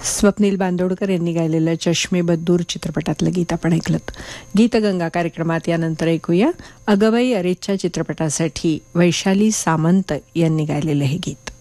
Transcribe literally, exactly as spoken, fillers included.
स्वप्नील बांदोडकर यांनी गायलेलं चष्मे बद्दूर चित्रपटातलं गीत आपण ऐकलं. गीतगंगा कार्यक्रमात यानंतर ऐकूया अगबाई अरेच्चा चित्रपटासाठी वैशाली सामंत यांनी गायलेलं हे गीत.